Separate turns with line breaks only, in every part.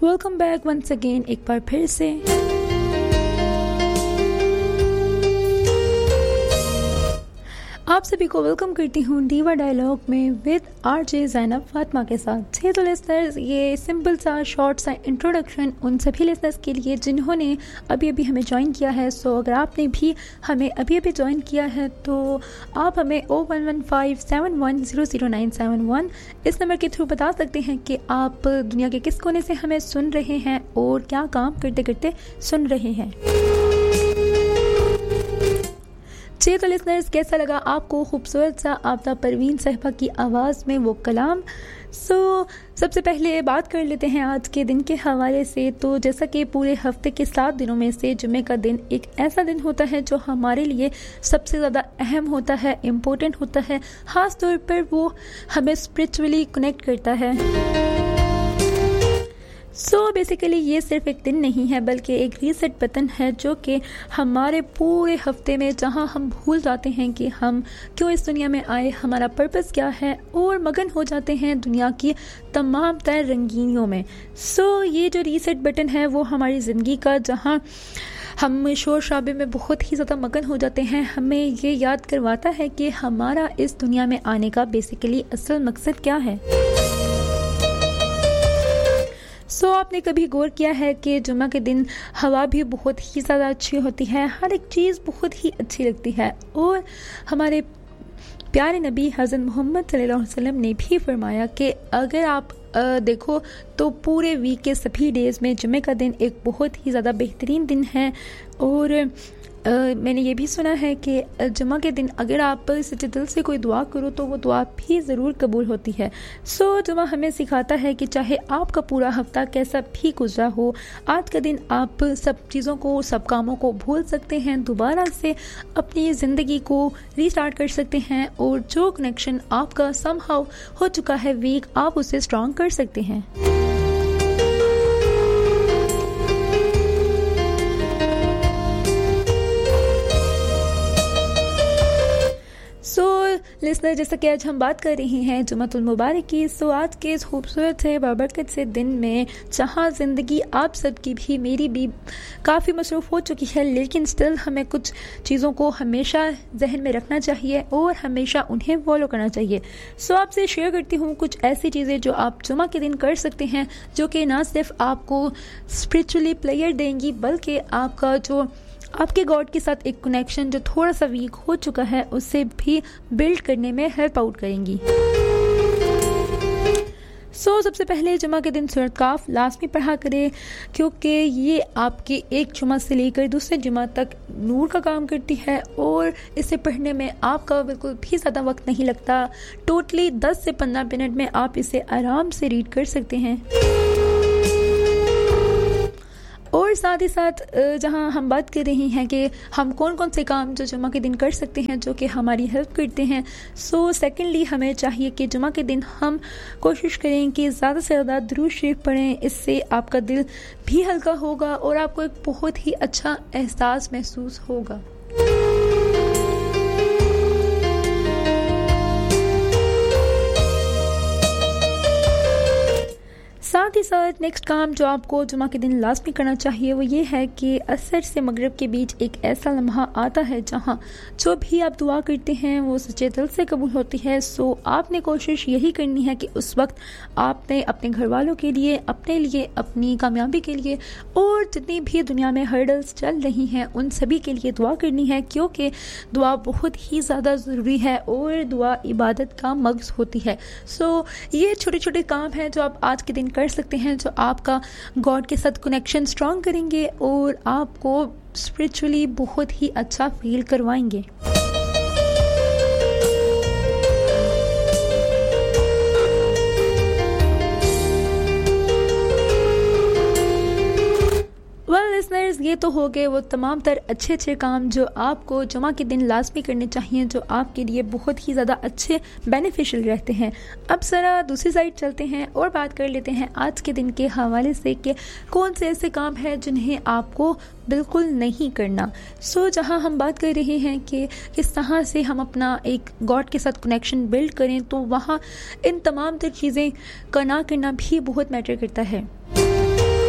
Welcome back once again, एक बार फिर से। आप सभी को वेलकम करती हूँ डीवा डायलॉग में विद आरजे ज़ैनब फातिमा के साथ। तो लिसनर्स, ये सिंपल सा शॉर्ट सा इंट्रोडक्शन उन सभी लिसनर्स के लिए जिन्होंने अभी अभी हमें ज्वाइन किया है। सो अगर आपने भी हमें अभी अभी ज्वाइन किया है तो आप हमें 011571000971 इस नंबर के थ्रू बता सकते हैं कि आप दुनिया के किस कोने से हमें सुन रहे हैं और क्या काम करते करते सुन रहे हैं। तो लिसनर्स, कैसा लगा आपको खूबसूरत सा आबदा परवीन साहिबा की आवाज़ में वो कलाम। सबसे पहले बात कर लेते हैं आज के दिन के हवाले से। तो जैसा कि पूरे हफ्ते के 7 दिनों में से जुमे का दिन एक ऐसा दिन होता है जो हमारे लिए सबसे ज़्यादा अहम होता है, इम्पोर्टेंट होता है। ख़ास तौर पर वो हमें स्पिरिचुअली कनेक्ट करता है। बेसिकली ये सिर्फ एक दिन नहीं है बल्कि एक रीसेट बटन है जो कि हमारे पूरे हफ्ते में, जहां हम भूल जाते हैं कि हम क्यों इस दुनिया में आए, हमारा पर्पस क्या है, और मगन हो जाते हैं दुनिया की तमाम तर रंगीनियों में। ये जो रीसेट बटन है वो हमारी ज़िंदगी का, जहां हम शोर शराबे में बहुत ही ज़्यादा मगन हो जाते हैं, हमें ये याद करवाता है कि हमारा इस दुनिया में आने का बेसिकली असल मकसद क्या है। आपने कभी गौर किया है कि जुमा के दिन हवा भी बहुत ही ज़्यादा अच्छी होती है, हर एक चीज़ बहुत ही अच्छी लगती है। और हमारे प्यारे नबी हज़रत मोहम्मद सल्लल्लाहु अलैहि वसल्लम ने भी फरमाया कि अगर आप देखो तो पूरे वीक के सभी डेज़ में जुमे का दिन एक बहुत ही ज़्यादा बेहतरीन दिन है। और मैंने ये भी सुना है कि जुमा के दिन अगर आप सच्चे दिल से कोई दुआ करो तो वो दुआ भी ज़रूर कबूल होती है। जुमा हमें सिखाता है कि चाहे आपका पूरा हफ्ता कैसा भी गुजरा हो, आज का दिन आप सब चीज़ों को, सब कामों को भूल सकते हैं, दोबारा से अपनी ज़िंदगी को रीस्टार्ट कर सकते हैं, और जो कनेक्शन आपका समहाउ हो चुका है वीक, आप उसे स्ट्रॉन्ग कर सकते हैं। लिसनर, जैसा कि आज हम बात कर रहे हैं जुमातुल मुबारक की, आज के इस खूबसूरत से बाबरकत से दिन में, जहां ज़िंदगी आप सबकी भी, मेरी भी काफ़ी मसरूफ़ हो चुकी है, लेकिन स्टिल हमें कुछ चीज़ों को हमेशा जहन में रखना चाहिए और हमेशा उन्हें फॉलो करना चाहिए। आपसे शेयर करती हूँ कुछ ऐसी चीज़ें जो आप जुमा के दिन कर सकते हैं, जो कि ना सिर्फ आपको स्पिरिचुअली प्लेयर देंगी बल्कि आपका जो आपके गॉड के साथ एक कनेक्शन जो थोड़ा सा वीक हो चुका है उसे भी बिल्ड करने में हेल्प आउट करेंगी। सबसे पहले जुमा के दिन सूरत काफ लाजमी पढ़ा करें, क्योंकि ये आपके एक जुमा से लेकर दूसरे जुमा तक नूर का काम करती है और इसे पढ़ने में आपका बिल्कुल भी ज़्यादा वक्त नहीं लगता। टोटली 10 से 15 मिनट में आप इसे आराम से रीड कर सकते हैं। और साथ ही साथ जहां हम बात कर रहे हैं कि हम कौन कौन से काम जो जुमा के दिन कर सकते हैं जो कि हमारी हेल्प करते हैं, सेकेंडली हमें चाहिए कि जुमा के दिन हम कोशिश करें कि ज़्यादा से ज़्यादा दुरूद शरीफ पढ़ें। इससे आपका दिल भी हल्का होगा और आपको एक बहुत ही अच्छा एहसास महसूस होगा। साथ ही साथ नेक्स्ट काम जो आपको जुमा के दिन लाजमी करना चाहिए वो ये है कि असर से मगरिब के बीच एक ऐसा लम्हा आता है जहां जो भी आप दुआ करते हैं वो सच्चे दिल से कबूल होती है। आपने कोशिश यही करनी है कि उस वक्त आपने अपने घर वालों के लिए, अपने लिए, अपनी कामयाबी के लिए और जितनी भी दुनिया में हर्डल्स चल रही हैं उन सभी के लिए दुआ करनी है, क्योंकि दुआ बहुत ही ज़्यादा ज़रूरी है और दुआ इबादत का मग़ज़ होती है। ये छोटे छोटे काम हैं जो आप आज के दिन कर सकते हैं, जो आपका गॉड के साथ कनेक्शन स्ट्रॉन्ग करेंगे और आपको स्पिरिचुअली बहुत ही अच्छा फील करवाएंगे। लिसनर्स, ये तो हो गए वो तमाम तर अच्छे काम जो आपको जुमा के दिन लाजमी करने चाहिए, जो आपके लिए बहुत ही ज़्यादा अच्छे बेनिफिशियल रहते हैं। अब ज़रा दूसरी साइड चलते हैं और बात कर लेते हैं आज के दिन के हवाले से कि कौन से ऐसे काम हैं जिन्हें आपको बिल्कुल नहीं करना। जहाँ हम बात कर रहे हैं कि किस तरह से हम अपना एक गॉड के साथ कनेक्शन बिल्ड करें, तो वहाँ इन तमाम तर चीज़ें का ना करना भी बहुत मैटर करता है।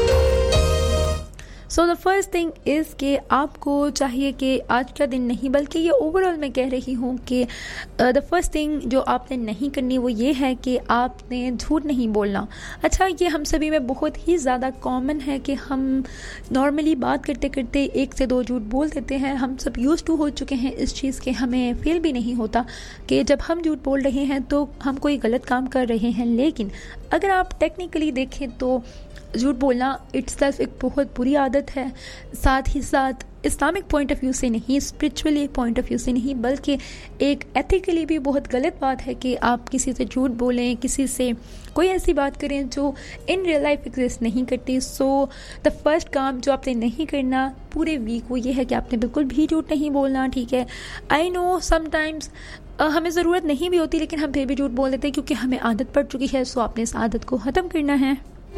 So the first thing is कि आपको चाहिए कि आज का दिन नहीं, बल्कि ये ओवरऑल मैं कह रही हूँ कि द फर्स्ट थिंग जो आपने नहीं करनी वो ये है कि आपने झूठ नहीं बोलना। अच्छा, ये हम सभी में बहुत ही ज़्यादा कॉमन है कि हम नॉर्मली बात करते करते 1 से 2 झूठ बोल देते हैं। हम सब यूज्ड टू हो चुके हैं इस चीज़ के, हमें फील भी नहीं होता कि जब हम झूठ बोल रहे हैं तो हम कोई गलत काम कर रहे हैं। लेकिन अगर आप टेक्निकली देखें तो झूठ बोलना इट्सेल्फ एक बहुत बुरी आदत है। साथ ही साथ इस्लामिक पॉइंट ऑफ व्यू से नहीं, स्पिरिचुअली पॉइंट ऑफ व्यू से नहीं, बल्कि एक एथिकली भी बहुत गलत बात है कि आप किसी से झूठ बोलें, किसी से कोई ऐसी बात करें जो इन रियल लाइफ एग्जिस्ट नहीं करती। सो द फर्स्ट काम जो आपने नहीं करना पूरे वीक वो ये है कि आपने बिल्कुल भी झूठ नहीं बोलना। ठीक है, आई नो समटाइम्स हमें ज़रूरत नहीं भी होती, लेकिन हम फिर भी झूठ बोल देते हैं क्योंकि हमें आदत पड़ चुकी है। सो आपने इस आदत को ख़त्म करना है।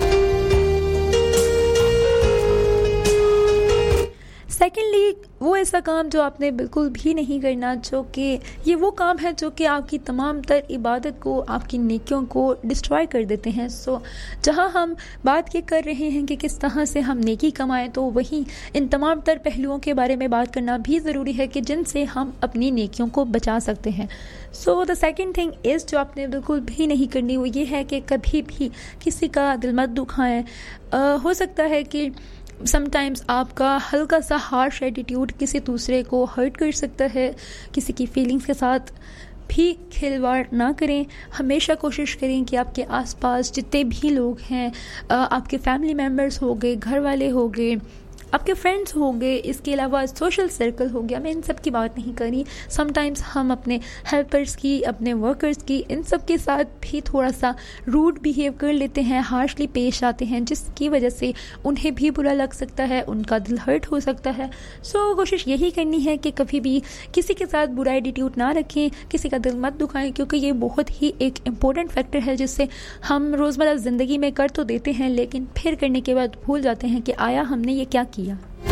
सेकेंडली, वो ऐसा काम जो आपने बिल्कुल भी नहीं करना, जो कि ये वो काम है जो कि आपकी तमाम तर इबादत को, आपकी नेकियों को डिस्ट्रॉय कर देते हैं। सो जहाँ हम बात ये कर रहे हैं कि किस तरह से हम नेकी कमाएं, तो वहीं इन तमाम तर पहलुओं के बारे में बात करना भी ज़रूरी है कि जिनसे हम अपनी नेकियों को बचा सकते हैं। So the second thing is जो आपने बिल्कुल भी नहीं करनी वो ये है कि कभी भी किसी का दिल मत दुखाएं। हो सकता है कि समटाइम्स आपका हल्का सा हार्श एटीट्यूड किसी दूसरे को हर्ट कर सकता है। किसी की फीलिंग्स के साथ भी खिलवाड़ ना करें। हमेशा कोशिश करें कि आपके आसपास जितने भी लोग हैं, आपके फैमिली मेम्बर्स हो गए, घर वाले हो गए, आपके फ्रेंड्स होंगे, इसके अलावा सोशल सर्कल हो गया, मैं इन सब की बात नहीं करी। समटाइम्स हम अपने हेल्पर्स की, अपने वर्कर्स की, इन सब के साथ भी थोड़ा सा रूड बिहेव कर लेते हैं, हार्शली पेश आते हैं, जिसकी वजह से उन्हें भी बुरा लग सकता है, उनका दिल हर्ट हो सकता है। सो कोशिश यही करनी है कि कभी भी किसी के साथ बुरा एटीट्यूड ना रखें, किसी का दिल मत दुखाएं, क्योंकि ये बहुत ही एक इम्पोर्टेंट फैक्टर है जिससे हम रोज़मर्रा ज़िंदगी में कर तो देते हैं, लेकिन फिर करने के बाद भूल जाते हैं कि आया हमने ये क्या किया।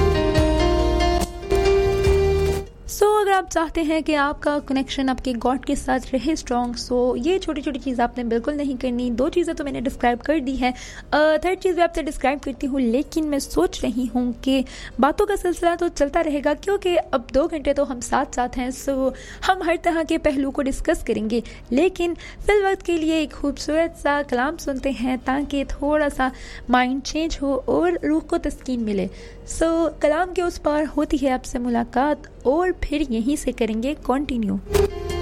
अगर आप चाहते हैं कि आपका कनेक्शन आपके गॉड के साथ रहे स्ट्रॉन्ग, ये छोटी छोटी चीज़ आपने बिल्कुल नहीं करनी। 2 चीज़ें तो मैंने डिस्क्राइब कर दी है, 3rd चीज़ भी आपसे डिस्क्राइब करती हूँ, लेकिन मैं सोच रही हूँ कि बातों का सिलसिला तो चलता रहेगा क्योंकि अब 2 घंटे तो हम साथ साथ हैं। हम हर तरह के पहलू को डिस्कस करेंगे, लेकिन फिल वक्त के लिए एक खूबसूरत सा कलाम सुनते हैं ताकि थोड़ा सा माइंड चेंज हो और रूह को तस्कीन मिले। कलाम के उस पार होती है आपसे मुलाकात और फिर यहीं से करेंगे कंटिन्यू।